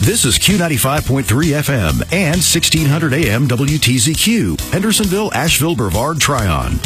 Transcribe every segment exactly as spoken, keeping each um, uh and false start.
This is Q ninety-five point three F M and sixteen hundred A M W T Z Q, Hendersonville, Asheville, Brevard, Tryon.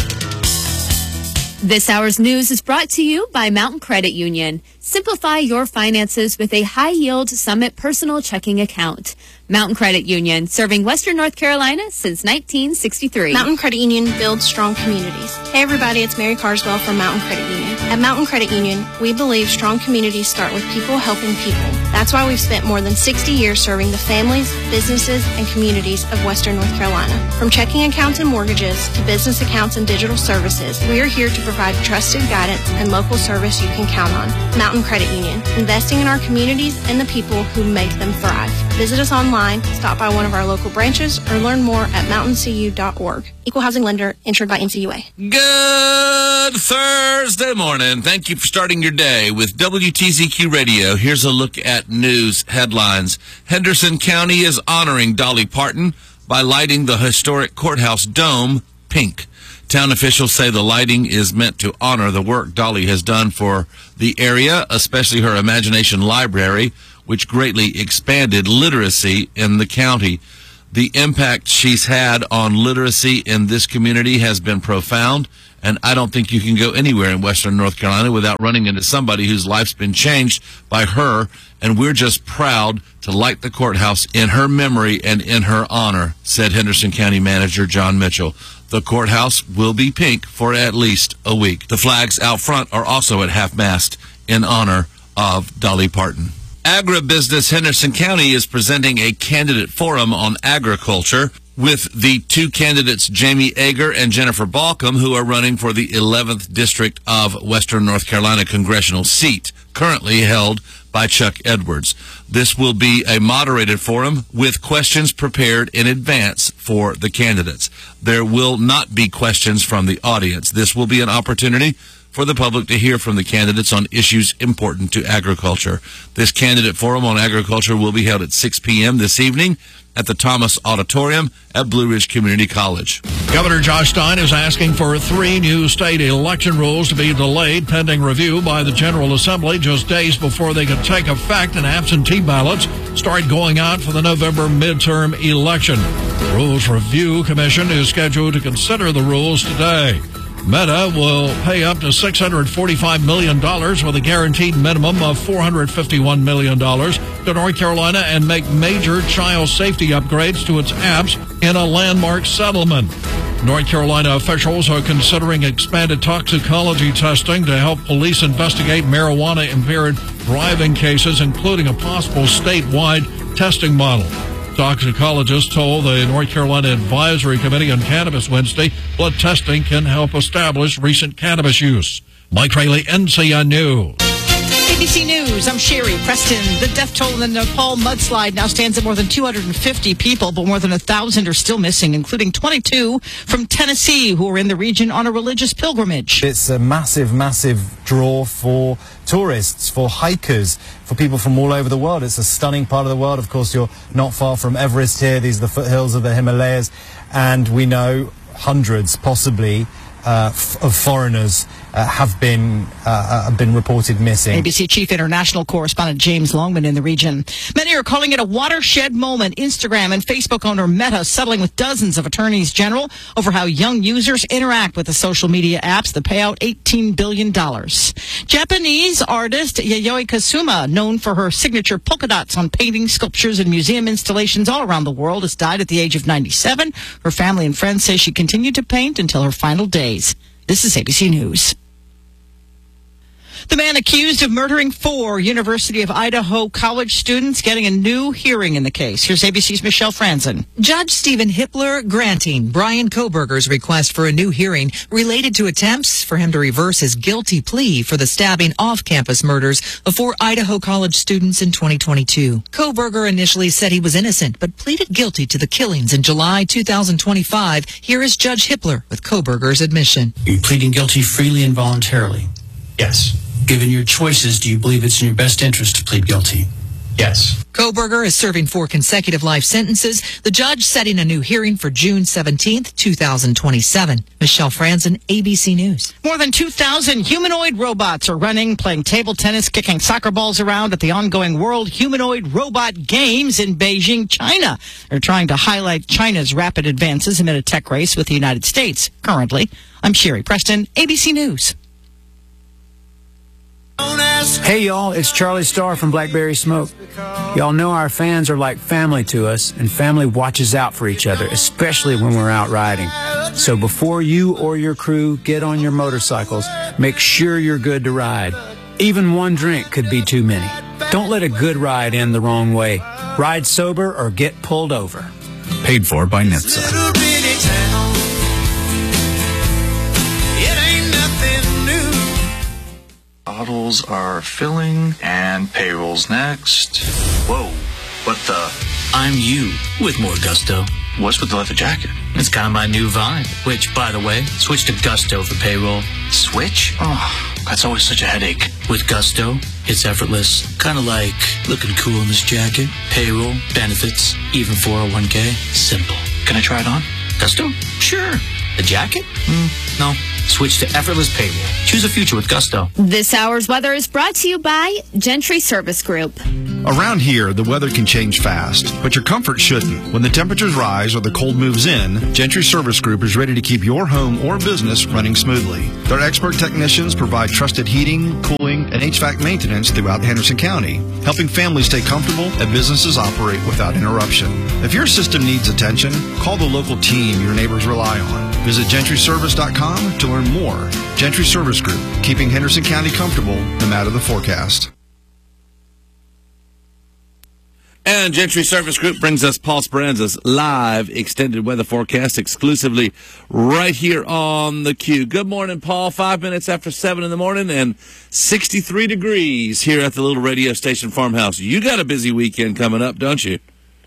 This hour's news is brought to you by Mountain Credit Union. Simplify your finances with a high-yield Summit personal checking account. Mountain Credit Union, serving Western North Carolina since nineteen sixty-three. Mountain Credit Union builds strong communities. Hey everybody, it's Mary Carswell from Mountain Credit Union. At Mountain Credit Union, we believe strong communities start with people helping people. That's why we've spent more than sixty years serving the families, businesses, and communities of Western North Carolina. From checking accounts and mortgages to business accounts and digital services, we are here to provide trusted guidance and local service you can count on. Mountain Credit Union, investing in our communities and the people who make them thrive. Visit us online, stop by one of our local branches, or learn more at mountain c u dot org. Equal housing lender, insured by N C U A. Good Thursday morning. Thank you for starting your day with W T Z Q Radio. Here's a look at news headlines. Henderson County is honoring Dolly Parton by lighting the historic courthouse dome pink. Town officials say the lighting is meant to honor the work Dolly has done for the area, especially her Imagination Library, which greatly expanded literacy in the county. The impact she's had on literacy in this community has been profound, and I don't think you can go anywhere in Western North Carolina without running into somebody whose life's been changed by her, and we're just proud to light the courthouse in her memory and in her honor, said Henderson County Manager John Mitchell. The courthouse will be pink for at least a week. The flags out front are also at half-mast in honor of Dolly Parton. Agribusiness Henderson County is presenting a candidate forum on agriculture with the two candidates, Jamie Ager and Jennifer Balcom, who are running for the eleventh District of Western North Carolina congressional seat, currently held by Chuck Edwards. This will be a moderated forum with questions prepared in advance for the candidates. There will not be questions from the audience. This will be an opportunity for the public to hear from the candidates on issues important to agriculture. This candidate forum on agriculture will be held at six p.m. this evening at the Thomas Auditorium at Blue Ridge Community College. Governor Josh Stein is asking for three new state election rules to be delayed pending review by the General Assembly just days before they could take effect and absentee ballots start going out for the November midterm election. The Rules Review Commission is scheduled to consider the rules today. Meta will pay up to six hundred forty-five million dollars with a guaranteed minimum of four hundred fifty-one million dollars to North Carolina and make major child safety upgrades to its apps in a landmark settlement. North Carolina officials are considering expanded toxicology testing to help police investigate marijuana-impaired driving cases, including a possible statewide testing model. Toxicologists told the North Carolina Advisory Committee on Cannabis Wednesday blood testing can help establish recent cannabis use. Mike Rayleigh, N C N News. A B C News, I'm Sherry Preston. The death toll in the Nepal mudslide now stands at more than two hundred fifty people, but more than one thousand are still missing, including twenty-two from Tennessee who are in the region on a religious pilgrimage. It's a massive, massive draw for tourists, for hikers, for people from all over the world. It's a stunning part of the world. Of course, you're not far from Everest here. These are the foothills of the Himalayas. And we know hundreds, possibly, uh, f- of foreigners Uh, have been uh, have been reported missing. A B C Chief International Correspondent James Longman in the region. Many are calling it a watershed moment. Instagram and Facebook owner Meta settling with dozens of attorneys general over how young users interact with the social media apps that pay out eighteen billion dollars. Japanese artist Yayoi Kusama, known for her signature polka dots on paintings, sculptures, and museum installations all around the world, has died at the age of ninety-seven. Her family and friends say she continued to paint until her final days. This is A B C News. The man accused of murdering four University of Idaho college students getting a new hearing in the case. Here's A B C's Michelle Franzen. Judge Stephen Hippler granting Brian Koberger's request for a new hearing related to attempts for him to reverse his guilty plea for the stabbing off-campus murders of four Idaho college students in twenty twenty-two. Koberger initially said he was innocent, but pleaded guilty to the killings in July two thousand twenty-five. Here is Judge Hippler with Koberger's admission. Are you pleading guilty freely and voluntarily? Yes. Given your choices, do you believe it's in your best interest to plead guilty? Yes. Koberger is serving four consecutive life sentences. The judge setting a new hearing for June seventeenth, twenty twenty-seven. Michelle Franzen, A B C News. More than two thousand humanoid robots are running, playing table tennis, kicking soccer balls around at the ongoing World Humanoid Robot Games in Beijing, China. They're trying to highlight China's rapid advances amid a tech race with the United States. Currently, I'm Sherry Preston, A B C News. Hey y'all, it's Charlie Starr from Blackberry Smoke. Y'all know our fans are like family to us, and family watches out for each other, especially when we're out riding. So before you or your crew get on your motorcycles, make sure you're good to ride. Even one drink could be too many. Don't let a good ride end the wrong way. Ride sober or get pulled over. Paid for by NHTSA. Bottles are filling, and payroll's next. Whoa, what the? I'm you with more gusto. What's with the leather jacket? It's kind of my new vibe, which, by the way, switch to Gusto for payroll. Switch? Oh, that's always such a headache. With Gusto, it's effortless. Kind of like looking cool in this jacket. Payroll, benefits, even four oh one k. Simple. Can I try it on? Gusto? Sure. The jacket? Mm, no. Switch to effortless payroll. Choose a future with Gusto. This hour's weather is brought to you by Gentry Service Group. Around here, the weather can change fast, but your comfort shouldn't. When the temperatures rise or the cold moves in, Gentry Service Group is ready to keep your home or business running smoothly. Their expert technicians provide trusted heating, cooling, and H V A C maintenance throughout Henderson County, helping families stay comfortable and businesses operate without interruption. If your system needs attention, call the local team your neighbors rely on. Visit gentry service dot com to learn more. Gentry Service Group, keeping Henderson County comfortable no matter the forecast. And Gentry Service Group brings us Paul Speranza's live extended weather forecast exclusively right here on the Q. Good morning, Paul. Five minutes after seven in the morning and sixty-three degrees here at the little radio station farmhouse. You got a busy weekend coming up, don't you?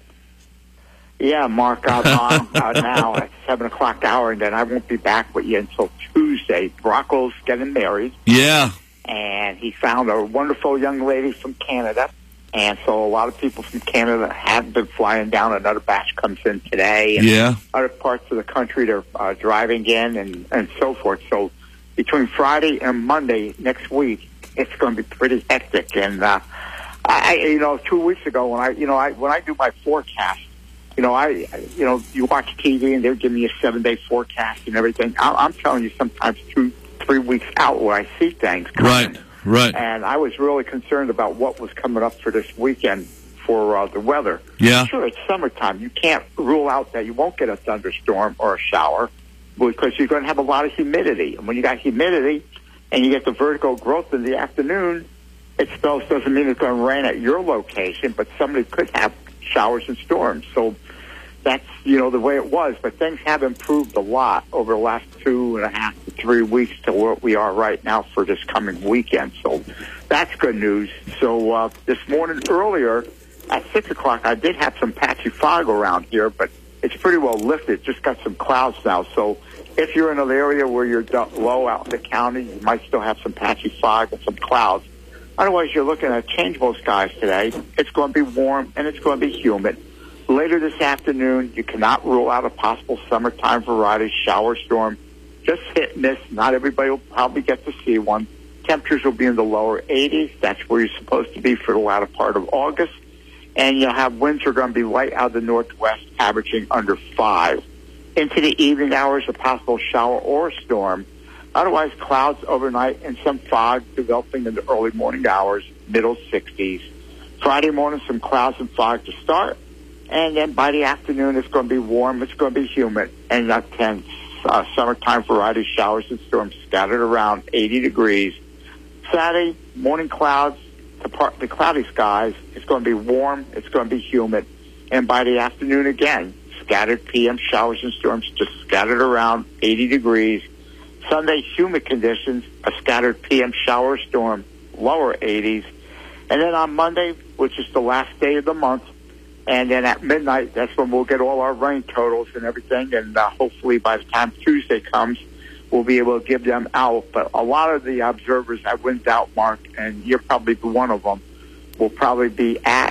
Yeah, Mark, I'm on uh, now at seven o'clock hour, and then I won't be back with you until Tuesday. Rocco's getting married. Yeah. And he found a wonderful young lady from Canada. And so a lot of people from Canada have been flying down. Another batch comes in today. And yeah. Other parts of the country they're uh, driving in and, and so forth. So between Friday and Monday next week, it's going to be pretty hectic. And, uh, I, you know, two weeks ago when I, you know, I, when I do my forecast, you know, I, you know, you watch T V and they're giving me a seven-day forecast and everything. I'm, I'm telling you, sometimes two, three weeks out where I see things coming. Right, right. And I was really concerned about what was coming up for this weekend for uh, the weather. Yeah. Sure, it's summertime. You can't rule out that you won't get a thunderstorm or a shower because you're going to have a lot of humidity. And when you got humidity and you get the vertical growth in the afternoon, it still doesn't mean it's going to rain at your location, but somebody could have showers and storms. So that's, you know, the way it was. But things have improved a lot over the last two and a half to three weeks to where we are right now for this coming weekend. So that's good news. So uh, this morning earlier at six o'clock, I did have some patchy fog around here, but it's pretty well lifted. Just got some clouds now. So if you're in an area where you're low out in the county, you might still have some patchy fog and some clouds. Otherwise, you're looking at changeable skies today. It's going to be warm and it's going to be humid. Later this afternoon, you cannot rule out a possible summertime variety shower storm. Just hit and miss. Not everybody will probably get to see one. Temperatures will be in the lower eighties. That's where you're supposed to be for the latter part of August. And you'll have winds are going to be light out of the northwest, averaging under five. Into the evening hours, a possible shower or a storm. Otherwise, clouds overnight and some fog developing in the early morning hours, middle sixties. Friday morning, some clouds and fog to start. And then by the afternoon, it's going to be warm. It's going to be humid. And that can uh, summertime variety showers and storms scattered around eighty degrees. Saturday, morning clouds to partly cloudy skies. It's going to be warm. It's going to be humid. And by the afternoon, again, scattered P M showers and storms just scattered around eighty degrees. Sunday, humid conditions, a scattered P M shower storm, lower eighties. And then on Monday, which is the last day of the month, and then at midnight, that's when we'll get all our rain totals and everything. And uh, hopefully by the time Tuesday comes, we'll be able to give them out. But a lot of the observers have winds out, Mark, and you're probably one of them, will probably be at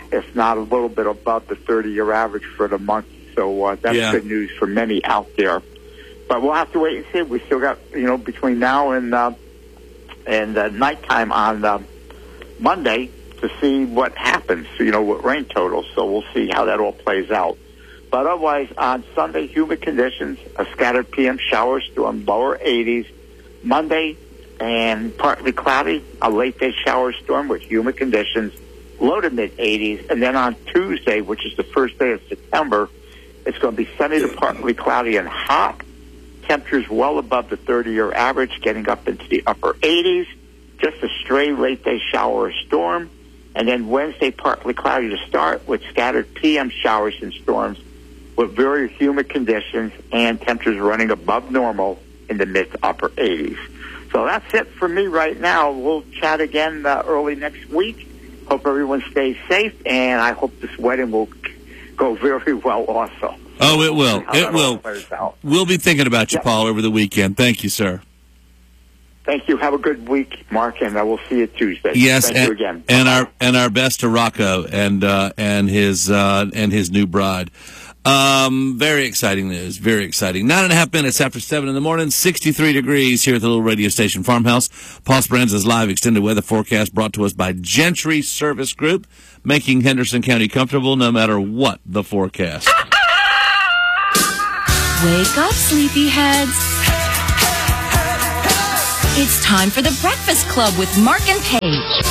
if not a little bit above the thirty-year average for the month. So uh, that's Yeah. good news for many out there. But we'll have to wait and see. We still got, you know, between now and uh, and uh, nighttime on uh, Monday to see what happens, you know, with rain totals. So we'll see how that all plays out. But otherwise, on Sunday, humid conditions, a scattered P M shower storm, lower eighties. Monday, and partly cloudy, a late-day shower storm with humid conditions, low to mid-eighties. And then on Tuesday, which is the first day of September, it's going to be sunny to partly cloudy and hot. Temperatures well above the thirty-year average, getting up into the upper eighties. Just a stray late-day shower or storm. And then Wednesday, partly cloudy to start with scattered P M showers and storms with very humid conditions and temperatures running above normal in the mid to upper eighties. So that's it for me right now. We'll chat again uh, early next week. Hope everyone stays safe, and I hope this wedding will go very well also. Oh, it will. How It that all will. plays out. We'll be thinking about you, Yep. Paul, over the weekend. Thank you, sir. Thank you. Have a good week, Mark, and I will see you Tuesday. Yes, Thank and, you again. and our and our best to Rocco and uh, and his uh, and his new bride. Um, very exciting news. Very exciting. Nine and a half minutes after seven in the morning, sixty-three degrees here at the little radio station Farmhouse. Paul Speranza's live extended weather forecast brought to us by Gentry Service Group, making Henderson County comfortable no matter what the forecast. Wake up, sleepyheads. It's time for the Breakfast Club with Mark and Paige.